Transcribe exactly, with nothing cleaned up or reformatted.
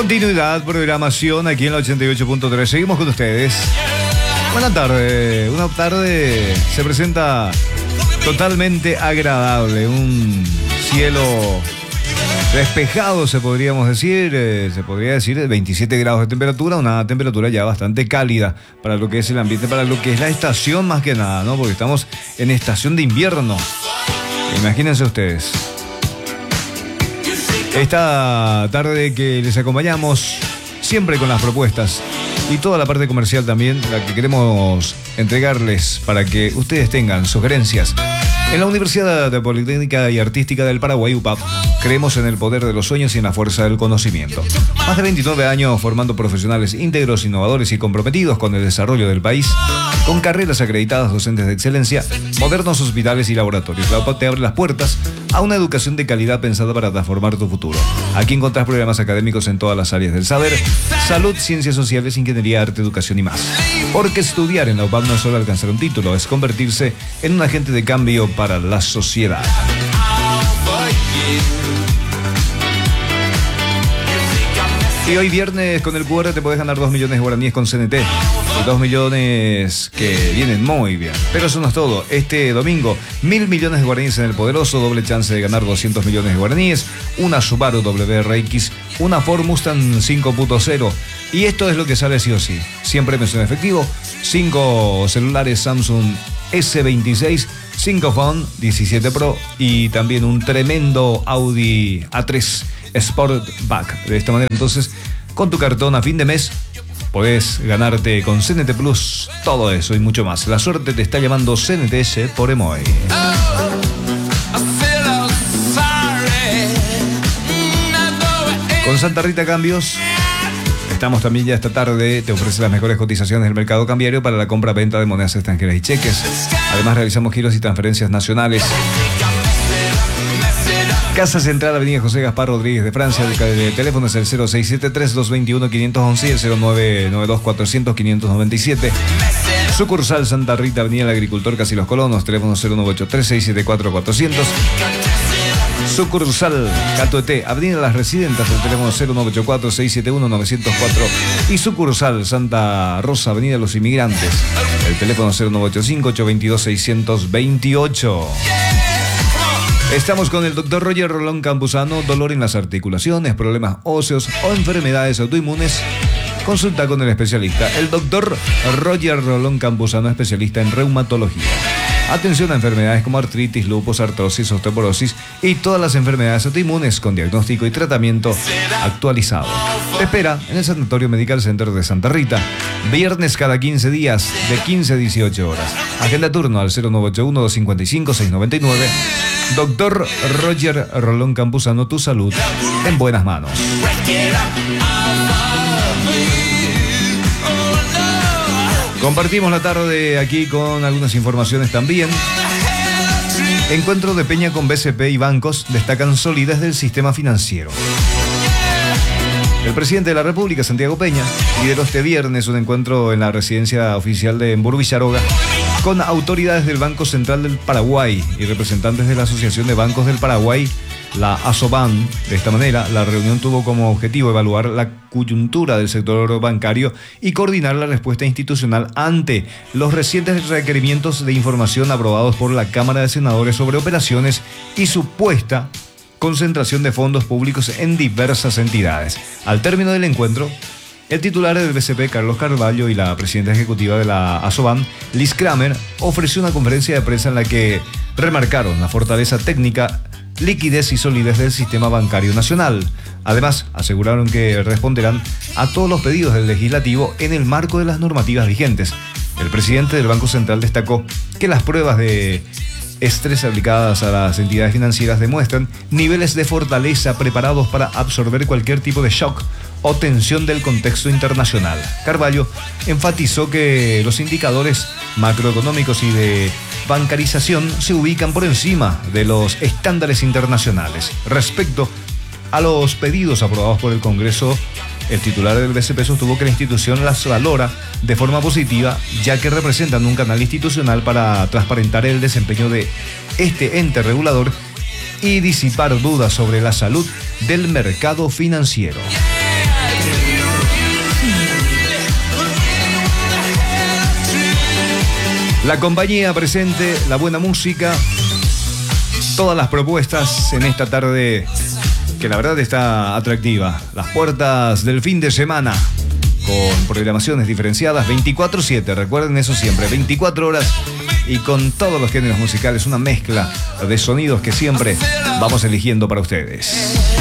Continuidad, programación aquí en la ochenta y ocho punto tres. Seguimos con ustedes. Buenas tardes. Una tarde se presenta totalmente agradable. Un cielo despejado, se podríamos decir. Eh, se podría decir veintisiete grados de temperatura. Una temperatura ya bastante cálida para lo que es el ambiente, para lo que es la estación más que nada, ¿no? Porque estamos en estación de invierno. Imagínense ustedes. Esta tarde que les acompañamos siempre con las propuestas y toda la parte comercial también, la que queremos entregarles para que ustedes tengan sugerencias. En la Universidad de Politécnica y Artística del Paraguay, U P A P, creemos en el poder de los sueños y en la fuerza del conocimiento. Más de veintinueve años formando profesionales íntegros, innovadores y comprometidos con el desarrollo del país, con carreras acreditadas, docentes de excelencia, modernos hospitales y laboratorios. La U P A P te abre las puertas a una educación de calidad pensada para transformar tu futuro. Aquí encontrás programas académicos en todas las áreas del saber: salud, ciencias sociales, ingeniería, arte, educación y más. Porque estudiar en la U P A P no es solo alcanzar un título, es convertirse en un agente de cambio para la sociedad. Y hoy viernes con el Q R te podés ganar dos millones de guaraníes con C N T. Y dos millones que vienen muy bien. Pero eso no es todo. Este domingo, mil millones de guaraníes en el Poderoso, doble chance de ganar doscientos millones de guaraníes, una Subaru W R X, una Ford Mustang cinco punto cero. Y esto es lo que sale sí o sí. Siempre mención efectivo, cinco celulares Samsung S veintiséis, cinco Phone diecisiete Pro y también un tremendo Audi A tres Sportback. De esta manera, entonces, con tu cartón a fin de mes, podés ganarte con C N T Plus todo eso y mucho más. La suerte te está llamando C N T S por Emoy. Con Santa Rita Cambios estamos también ya esta tarde. Te ofrece las mejores cotizaciones del mercado cambiario para la compra-venta de monedas extranjeras y cheques. Además, realizamos giros y transferencias nacionales. Casa Central, Avenida José Gaspar Rodríguez de Francia. El teléfono es el cero seis siete tres, dos dos uno, cinco uno uno y el cero nueve nueve dos, cuatrocientos, quinientos noventa y siete. Sucursal Santa Rita, Avenida El Agricultor, Casi Los Colonos. Teléfono cero nueve ocho tres, seis siete cuatro, cuatrocientos. Sucursal Catuete, Avenida Las Residentas, el teléfono cero nueve ocho cuatro, seis siete uno, nueve cero cuatro. Y sucursal Santa Rosa, Avenida Los Inmigrantes, el teléfono cero nueve ocho cinco, ocho dos dos, seis dos ocho. Estamos con el doctor Roger Rolón Campuzano. Dolor en las articulaciones, problemas óseos o enfermedades autoinmunes. Consulta con el especialista, el doctor Roger Rolón Campuzano, especialista en reumatología. Atención a enfermedades como artritis, lupus, artrosis, osteoporosis y todas las enfermedades autoinmunes con diagnóstico y tratamiento actualizado. Te espera en el Sanatorio Medical Center de Santa Rita, viernes cada quince días de quince a dieciocho horas. Agenda turno al cero nueve ocho uno, dos cinco cinco, seis nueve nueve. Doctor Roger Rolón Campuzano, tu salud en buenas manos. Compartimos la tarde aquí con algunas informaciones también. Encuentro de Peña con B C P y bancos destacan solidez del sistema financiero. El presidente de la República, Santiago Peña, lideró este viernes un encuentro en la residencia oficial de Emburu Villaroga con autoridades del Banco Central del Paraguay y representantes de la Asociación de Bancos del Paraguay, la ASOBAN. De esta manera, la reunión tuvo como objetivo evaluar la coyuntura del sector bancario y coordinar la respuesta institucional ante los recientes requerimientos de información aprobados por la Cámara de Senadores sobre operaciones y supuesta concentración de fondos públicos en diversas entidades. Al término del encuentro, el titular del B C P, Carlos Carvalho, y la presidenta ejecutiva de la ASOBAN, Liz Kramer, ofreció una conferencia de prensa en la que remarcaron la fortaleza técnica, liquidez y solidez del sistema bancario nacional. Además, aseguraron que responderán a todos los pedidos del legislativo en el marco de las normativas vigentes. El presidente del Banco Central destacó que las pruebas de estrés aplicadas a las entidades financieras demuestran niveles de fortaleza preparados para absorber cualquier tipo de shock o tensión del contexto internacional. Carvalho enfatizó que los indicadores macroeconómicos y de bancarización se ubican por encima de los estándares internacionales. Respecto a los pedidos aprobados por el Congreso, el titular del B C P sostuvo que la institución las valora de forma positiva, ya que representan un canal institucional para transparentar el desempeño de este ente regulador y disipar dudas sobre la salud del mercado financiero. La compañía presente, la buena música, todas las propuestas en esta tarde que la verdad está atractiva. Las puertas del fin de semana con programaciones diferenciadas veinticuatro siete, recuerden eso siempre, veinticuatro horas y con todos los géneros musicales, una mezcla de sonidos que siempre vamos eligiendo para ustedes.